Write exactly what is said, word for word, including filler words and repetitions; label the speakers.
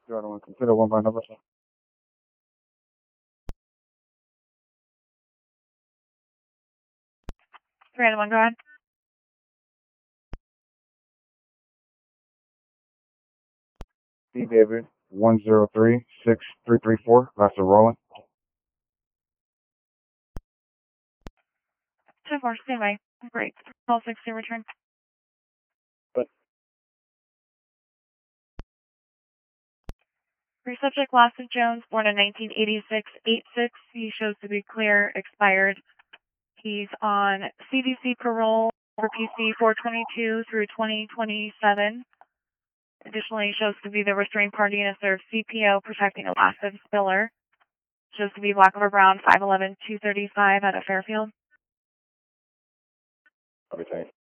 Speaker 1: zero one, consider one by number.
Speaker 2: three and one, go ahead.
Speaker 1: D. David, one zero three six three three four, last of rolling.
Speaker 2: ten four, stand by. Great. Call sixty, return.
Speaker 1: But
Speaker 2: Your subject, Lassie Jones, born in nineteen eighty-six, eight six. He shows to be clear, expired. He's on C D C parole for P C four twenty-two through twenty twenty-seven. Additionally, shows to be the restrained party and serves C P O protecting a lasted spiller. Shows to be black over brown, five eleven, two thirty-five out of Fairfield.
Speaker 1: everything.